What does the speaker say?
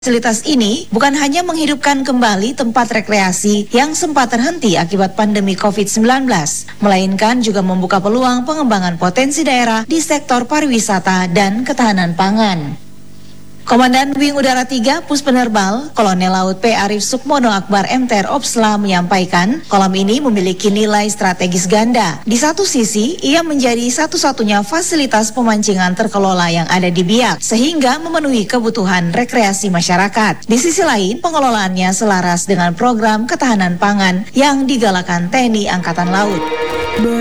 Fasilitas ini bukan hanya menghidupkan kembali tempat rekreasi yang sempat terhenti akibat pandemi COVID-19, melainkan juga membuka peluang pengembangan potensi daerah di sektor pariwisata dan ketahanan pangan. Komandan Wing Udara 3 Puspenerbal, Kolonel Laut P. Arif Sukmono Akbar MTR Opsla menyampaikan, kolam ini memiliki nilai strategis ganda. Di satu sisi, ia menjadi satu-satunya fasilitas pemancingan terkelola yang ada di Biak, sehingga memenuhi kebutuhan rekreasi masyarakat. Di sisi lain, pengelolaannya selaras dengan program ketahanan pangan yang digalakan TNI Angkatan Laut.